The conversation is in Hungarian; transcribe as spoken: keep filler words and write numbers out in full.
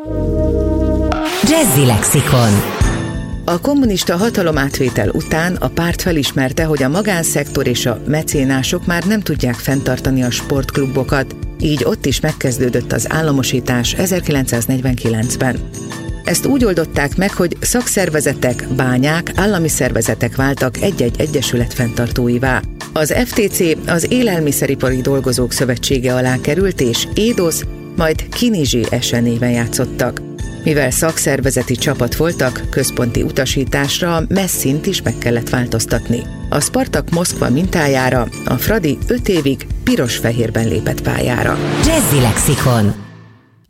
Jazzy Lexikon. A kommunista hatalomátvétel után a párt felismerte, hogy a magánszektor és a mecénások már nem tudják fenntartani a sportklubokat, így ott is megkezdődött az államosítás ezerkilencszáznegyvenkilencben. Ezt úgy oldották meg, hogy szakszervezetek, bányák, állami szervezetek váltak egy-egy egyesület fenntartóivá. Az ef té cé az Élelmiszeripari Dolgozók Szövetsége alá került, és édosz, majd Kinizsi es e néven játszottak. Mivel szakszervezeti csapat voltak, központi utasításra a messzint is meg kellett változtatni. A Spartak Moszkva mintájára a Fradi öt évig piros-fehérben lépett pályára. Jazzy Lexikon.